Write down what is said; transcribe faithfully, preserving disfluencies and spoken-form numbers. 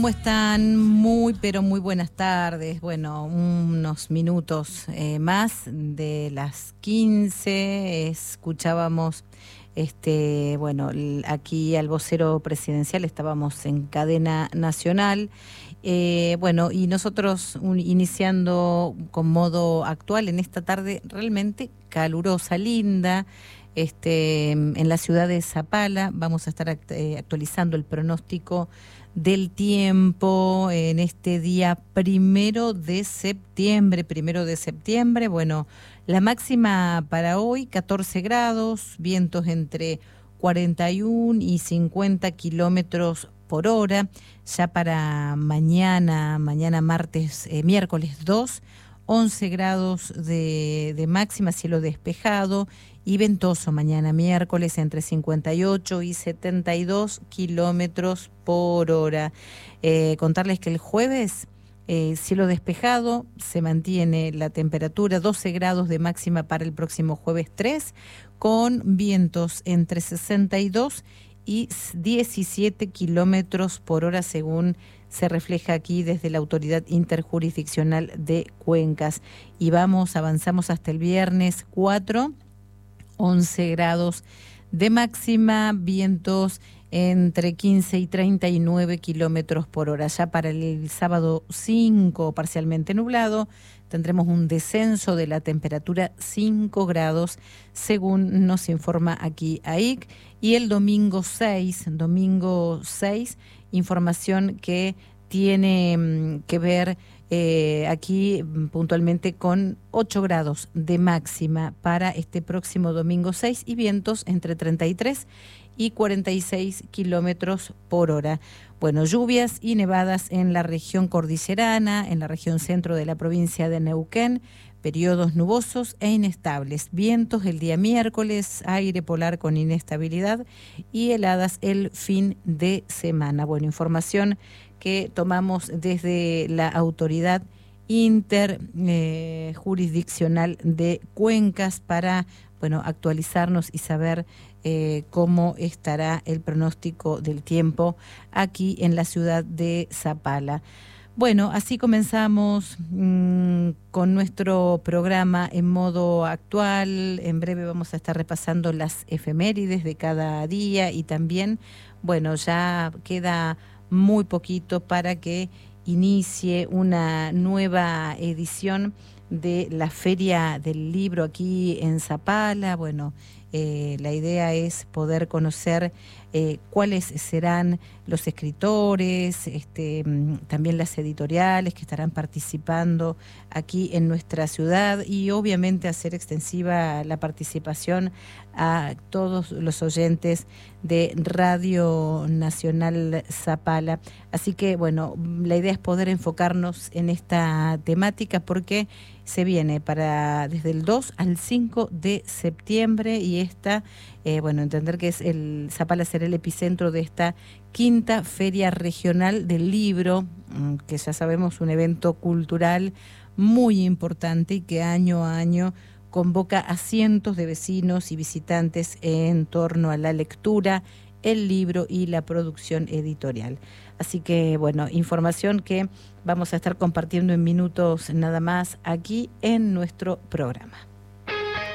¿Cómo están? Muy, pero muy buenas tardes. Bueno, unos minutos eh, más de las quince. Escuchábamos, este, bueno, aquí al vocero presidencial, estábamos en cadena nacional. Eh, bueno, y nosotros un, iniciando con modo actual en esta tarde realmente calurosa, linda. Este, en la ciudad de Zapala vamos a estar act eh, actualizando el pronóstico del tiempo en este día primero de septiembre, primero de septiembre. Bueno, la máxima para hoy, catorce grados, vientos entre cuarenta y uno y cincuenta kilómetros por hora. Ya para mañana, mañana martes, eh, miércoles dos, once grados de, de máxima, cielo despejado y ventoso mañana miércoles entre cincuenta y ocho y setenta y dos kilómetros por hora. Eh, contarles que el jueves, eh, cielo despejado, se mantiene la temperatura, doce grados de máxima para el próximo jueves tres, con vientos entre sesenta y dos y diecisiete kilómetros por hora, según se refleja aquí desde la Autoridad Interjurisdiccional de Cuencas. Y vamos, avanzamos hasta el viernes cuatro, once grados de máxima, vientos entre quince y treinta y nueve kilómetros por hora. Ya para el sábado cinco, parcialmente nublado, tendremos un descenso de la temperatura cinco grados, según nos informa aquí A I C. Y el domingo seis, domingo seis, información que tiene mm, que ver eh, aquí mm, puntualmente con ocho grados de máxima para este próximo domingo seis y vientos entre treinta y tres y cuarenta y seis kilómetros por hora. Bueno, lluvias y nevadas en la región cordillerana, en la región centro de la provincia de Neuquén, periodos nubosos e inestables, vientos el día miércoles, aire polar con inestabilidad y heladas el fin de semana. Bueno, información que tomamos desde la Autoridad Interjurisdiccional eh, de Cuencas para, bueno, actualizarnos y saber eh, cómo estará el pronóstico del tiempo aquí en la ciudad de Zapala. Bueno, así comenzamos mmm, con nuestro programa en modo actual. En breve vamos a estar repasando las efemérides de cada día y también, bueno, ya queda muy poquito para que inicie una nueva edición de la Feria del Libro aquí en Zapala. Bueno, eh, la idea es poder conocer eh, cuáles serán los escritores, este, también las editoriales que estarán participando aquí en nuestra ciudad y obviamente hacer extensiva la participación a todos los oyentes de Radio Nacional Zapala. Así que, bueno, la idea es poder enfocarnos en esta temática porque se viene para desde el dos al cinco de septiembre y esta, eh, bueno, entender que es el Zapala será el epicentro de esta quinta Feria Regional del Libro, que ya sabemos un evento cultural muy importante y que año a año convoca a cientos de vecinos y visitantes en torno a la lectura, el libro y la producción editorial. Así que, bueno, información que vamos a estar compartiendo en minutos nada más aquí en nuestro programa.